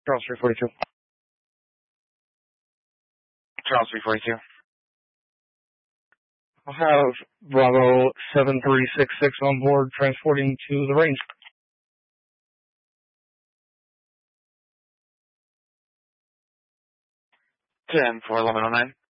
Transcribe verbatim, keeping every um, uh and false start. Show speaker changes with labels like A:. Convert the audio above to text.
A: Charles three forty-two.
B: Charles three forty-two.
A: I'll have Bravo seven three six six on board, transporting to the range.
B: ten four eleven oh nine.